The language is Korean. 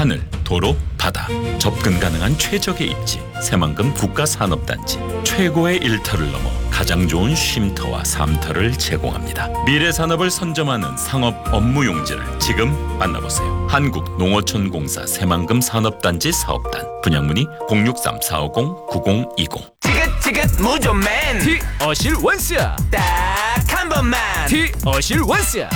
하늘, 도로, 바다 접근 가능한 최적의 입지 새만금 국가산업단지 최고의 일터를 넘어 가장 좋은 쉼터와 삶터를 제공합니다. 미래산업을 선점하는 상업 업무 용지를 지금 만나보세요. 한국농어촌공사 새만금 산업단지 사업단 분양문의 063-450-9020 지긋지긋 무좀맨 티 어실 원스야 딱 한 번만 티 어실 원스야